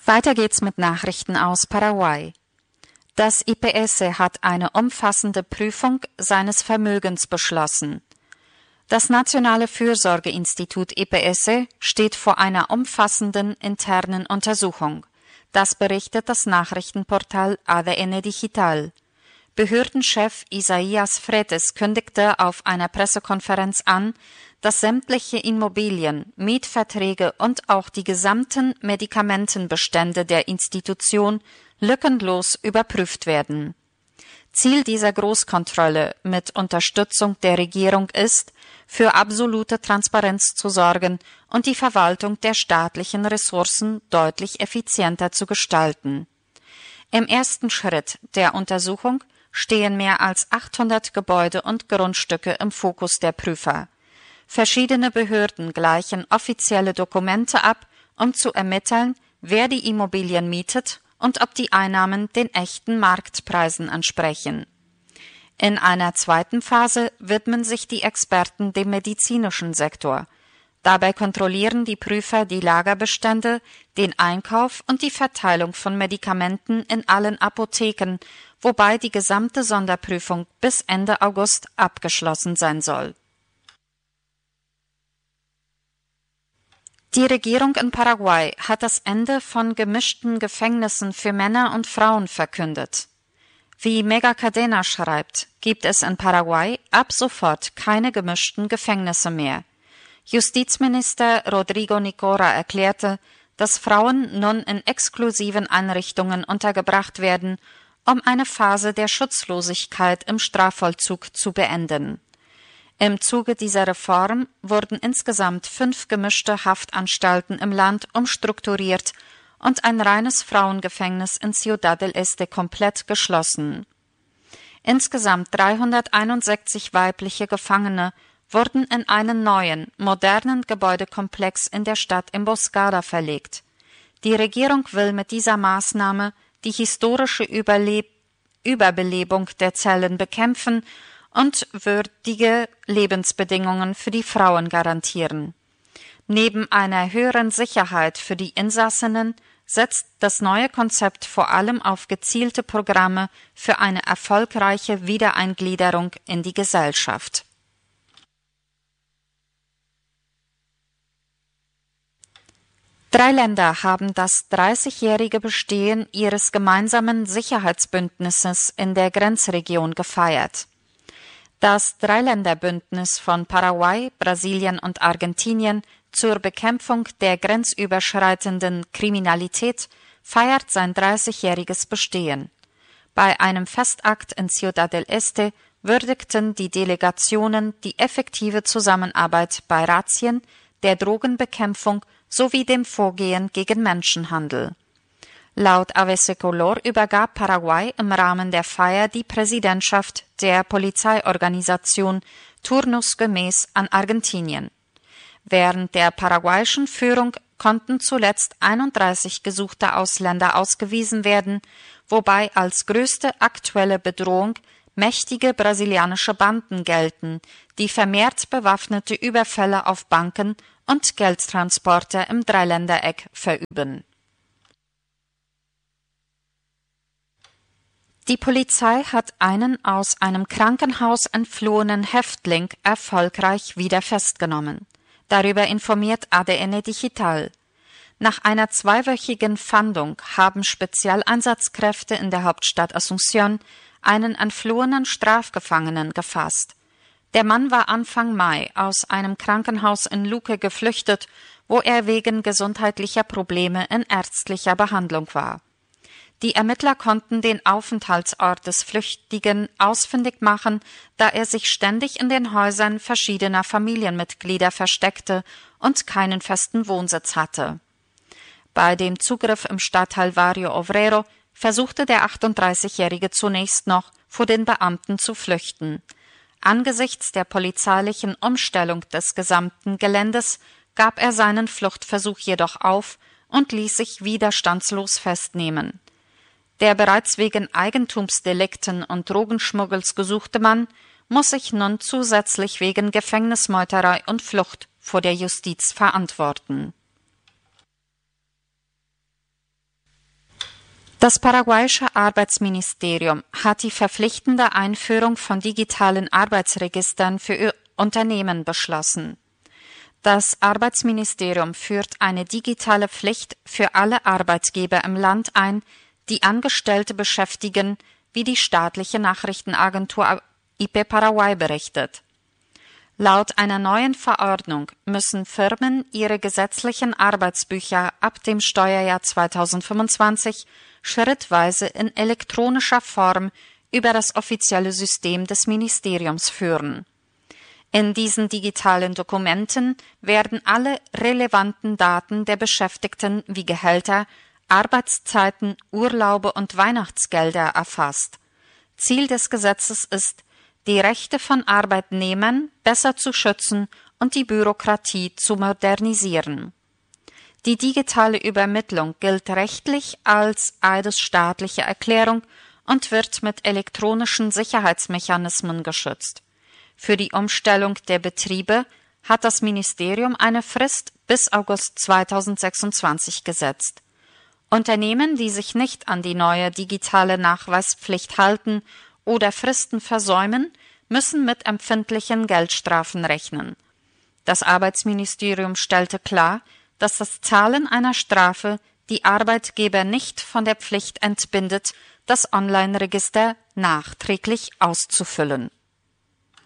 Weiter geht's mit Nachrichten aus Paraguay. Das IPS hat eine umfassende Prüfung seines Vermögens beschlossen. Das Nationale Fürsorgeinstitut IPS steht vor einer umfassenden internen Untersuchung. Das berichtet das Nachrichtenportal ADN Digital. Behördenchef Isaías Fretes kündigte auf einer Pressekonferenz an, dass sämtliche Immobilien, Mietverträge und auch die gesamten Medikamentenbestände der Institution lückenlos überprüft werden. Ziel dieser Großkontrolle mit Unterstützung der Regierung ist, für absolute Transparenz zu sorgen und die Verwaltung der staatlichen Ressourcen deutlich effizienter zu gestalten. Im ersten Schritt der Untersuchung stehen mehr als 800 Gebäude und Grundstücke im Fokus der Prüfer. Verschiedene Behörden gleichen offizielle Dokumente ab, um zu ermitteln, wer die Immobilien mietet und ob die Einnahmen den echten Marktpreisen entsprechen. In einer zweiten Phase widmen sich die Experten dem medizinischen Sektor. Dabei kontrollieren die Prüfer die Lagerbestände, den Einkauf und die Verteilung von Medikamenten in allen Apotheken, wobei die gesamte Sonderprüfung bis Ende August abgeschlossen sein soll. Die Regierung in Paraguay hat das Ende von gemischten Gefängnissen für Männer und Frauen verkündet. Wie Mega Cadena schreibt, gibt es in Paraguay ab sofort keine gemischten Gefängnisse mehr. Justizminister Rodrigo Nicora erklärte, dass Frauen nun in exklusiven Einrichtungen untergebracht werden, um eine Phase der Schutzlosigkeit im Strafvollzug zu beenden. Im Zuge dieser Reform wurden insgesamt 5 gemischte Haftanstalten im Land umstrukturiert und ein reines Frauengefängnis in Ciudad del Este komplett geschlossen. Insgesamt 361 weibliche Gefangene wurden in einen neuen, modernen Gebäudekomplex in der Stadt Emboscada verlegt. Die Regierung will mit dieser Maßnahme die historische Überbelebung der Zellen bekämpfen und würdige Lebensbedingungen für die Frauen garantieren. Neben einer höheren Sicherheit für die Insassinnen setzt das neue Konzept vor allem auf gezielte Programme für eine erfolgreiche Wiedereingliederung in die Gesellschaft. Drei Länder haben das 30-jährige Bestehen ihres gemeinsamen Sicherheitsbündnisses in der Grenzregion gefeiert. Das Dreiländerbündnis von Paraguay, Brasilien und Argentinien zur Bekämpfung der grenzüberschreitenden Kriminalität feiert sein 30-jähriges Bestehen. Bei einem Festakt in Ciudad del Este würdigten die Delegationen die effektive Zusammenarbeit bei Razzien, der Drogenbekämpfung sowie dem Vorgehen gegen Menschenhandel. Laut Avese Color übergab Paraguay im Rahmen der Feier die Präsidentschaft der Polizeiorganisation turnusgemäß an Argentinien. Während der paraguayischen Führung konnten zuletzt 31 gesuchte Ausländer ausgewiesen werden, wobei als größte aktuelle Bedrohung mächtige brasilianische Banden gelten, die vermehrt bewaffnete Überfälle auf Banken und Geldtransporte im Dreiländereck verüben. Die Polizei hat einen aus einem Krankenhaus entflohenen Häftling erfolgreich wieder festgenommen. Darüber informiert ADN Digital. Nach einer 2-wöchigen Fahndung haben Spezialeinsatzkräfte in der Hauptstadt Asunción einen entflohenen Strafgefangenen gefasst. Der Mann war Anfang Mai aus einem Krankenhaus in Luque geflüchtet, wo er wegen gesundheitlicher Probleme in ärztlicher Behandlung war. Die Ermittler konnten den Aufenthaltsort des Flüchtigen ausfindig machen, da er sich ständig in den Häusern verschiedener Familienmitglieder versteckte und keinen festen Wohnsitz hatte. Bei dem Zugriff im Stadtteil Barrio Obrero versuchte der 38-Jährige zunächst noch, vor den Beamten zu flüchten. Angesichts der polizeilichen Umstellung des gesamten Geländes gab er seinen Fluchtversuch jedoch auf und ließ sich widerstandslos festnehmen. Der bereits wegen Eigentumsdelikten und Drogenschmuggels gesuchte Mann muss sich nun zusätzlich wegen Gefängnismeuterei und Flucht vor der Justiz verantworten. Das paraguayische Arbeitsministerium hat die verpflichtende Einführung von digitalen Arbeitsregistern für Unternehmen beschlossen. Das Arbeitsministerium führt eine digitale Pflicht für alle Arbeitgeber im Land ein, die Angestellte beschäftigen, wie die staatliche Nachrichtenagentur IP Paraguay berichtet. Laut einer neuen Verordnung müssen Firmen ihre gesetzlichen Arbeitsbücher ab dem Steuerjahr 2025 schrittweise in elektronischer Form über das offizielle System des Ministeriums führen. In diesen digitalen Dokumenten werden alle relevanten Daten der Beschäftigten wie Gehälter, Arbeitszeiten, Urlaube und Weihnachtsgelder erfasst. Ziel des Gesetzes ist, die Rechte von Arbeitnehmern besser zu schützen und die Bürokratie zu modernisieren. Die digitale Übermittlung gilt rechtlich als eidesstaatliche Erklärung und wird mit elektronischen Sicherheitsmechanismen geschützt. Für die Umstellung der Betriebe hat das Ministerium eine Frist bis August 2026 gesetzt. Unternehmen, die sich nicht an die neue digitale Nachweispflicht halten oder Fristen versäumen, müssen mit empfindlichen Geldstrafen rechnen. Das Arbeitsministerium stellte klar, dass das Zahlen einer Strafe die Arbeitgeber nicht von der Pflicht entbindet, das Online-Register nachträglich auszufüllen.